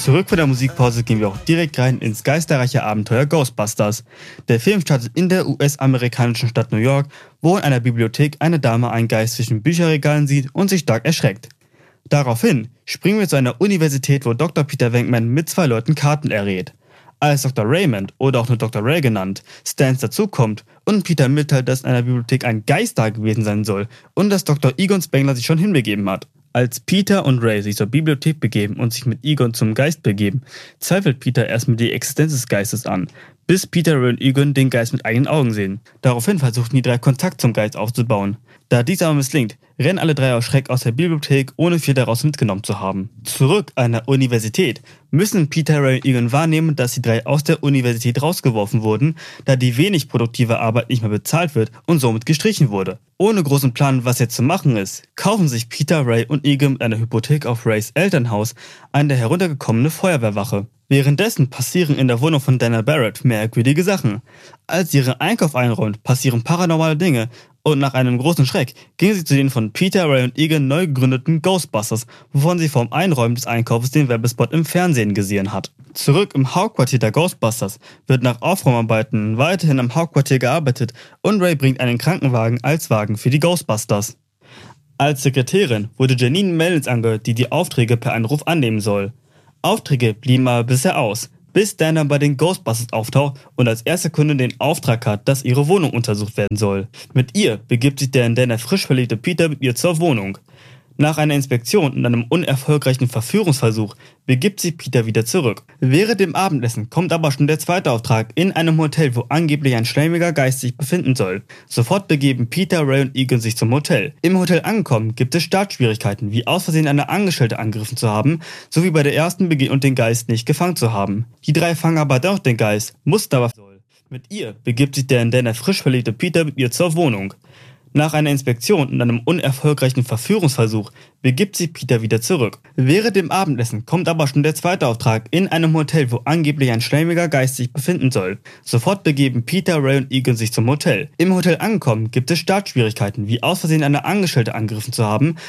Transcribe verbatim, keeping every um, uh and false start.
Zurück von der Musikpause gehen wir auch direkt rein ins geisterreiche Abenteuer Ghostbusters. Der Film startet in der U S-amerikanischen Stadt New York, wo in einer Bibliothek eine Dame einen Geist zwischen Bücherregalen sieht und sich stark erschreckt. Daraufhin springen wir zu einer Universität, wo Doktor Peter Venkman mit zwei Leuten Karten errät. Als Doktor Raymond, oder auch nur Doktor Ray genannt, Stans dazukommt und Peter mitteilt, dass in einer Bibliothek ein Geist da gewesen sein soll und dass Doktor Egon Spengler sich schon hinbegeben hat. Als Peter und Ray sich zur Bibliothek begeben und sich mit Egon zum Geist begeben, zweifelt Peter erstmal die Existenz des Geistes an, bis Peter, Ray und Egon den Geist mit eigenen Augen sehen. Daraufhin versuchen die drei Kontakt zum Geist aufzubauen. Da dies aber misslingt, rennen alle drei aus Schreck aus der Bibliothek, ohne viel daraus mitgenommen zu haben. Zurück an der Universität müssen Peter, Ray und Egon wahrnehmen, dass die drei aus der Universität rausgeworfen wurden, da die wenig produktive Arbeit nicht mehr bezahlt wird und somit gestrichen wurde. Ohne großen Plan, was jetzt zu machen ist, kaufen sich Peter, Ray und Egon mit einer Hypothek auf Rays Elternhaus eine heruntergekommene Feuerwehrwache. Währenddessen passieren in der Wohnung von Dana Barrett merkwürdige Sachen. Als sie ihren Einkauf einräumt, passieren paranormale Dinge und nach einem großen Schreck gehen sie zu den von Peter, Ray und Egon neu gegründeten Ghostbusters, wovon sie vorm Einräumen des Einkaufs den Werbespot im Fernsehen gesehen hat. Zurück im Hauptquartier der Ghostbusters wird nach Aufräumarbeiten weiterhin am Hauptquartier gearbeitet und Ray bringt einen Krankenwagen als Wagen für die Ghostbusters. Als Sekretärin wurde Janine Mellons angehört, die die Aufträge per Anruf annehmen soll. Aufträge blieben aber bisher aus, bis Dana bei den Ghostbusters auftaucht und als erste Kundin den Auftrag hat, dass ihre Wohnung untersucht werden soll. Mit ihr begibt sich der in Dana frisch verliebte Peter mit ihr zur Wohnung. Nach einer Inspektion und einem unerfolgreichen Verführungsversuch begibt sich Peter wieder zurück. Während dem Abendessen kommt aber schon der zweite Auftrag in einem Hotel, wo angeblich ein schleimiger Geist sich befinden soll. Sofort begeben Peter, Ray und Egon sich zum Hotel. Im Hotel angekommen gibt es Startschwierigkeiten, wie aus Versehen eine Angestellte angegriffen zu haben, sowie bei der ersten Beginn und den Geist nicht gefangen zu haben. Die drei fangen aber dennoch den Geist, mussten aber soll. Mit ihr begibt sich der in Dana frisch verliebte Peter mit ihr zur Wohnung. Nach einer Inspektion und einem unerfolgreichen Verführungsversuch begibt sich Peter wieder zurück. Während dem Abendessen kommt aber schon der zweite Auftrag in einem Hotel, wo angeblich ein schleimiger Geist sich befinden soll. Sofort begeben Peter, Ray und Egon sich zum Hotel. Im Hotel angekommen gibt es Startschwierigkeiten, wie aus Versehen eine Angestellte angegriffen zu haben,